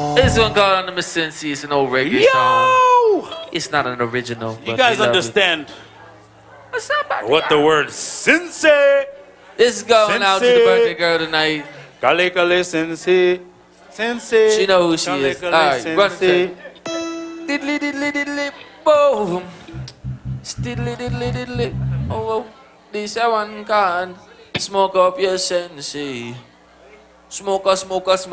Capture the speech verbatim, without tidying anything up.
This one called on the Sensei. It's an old reggae song. Yo! It's not an original. You but guys we love it. understand What's up, back what the word sensei? This is going out to the Sensei. birthday girl tonight. Kale kale sensei. Sensei. She know who she Kale is. kale Alright, run sensei. it. Diddly diddly diddly boom. Diddly diddly diddly. Oh, oh. This a one can smoke up your sensei. Smoker, smoker, smoker.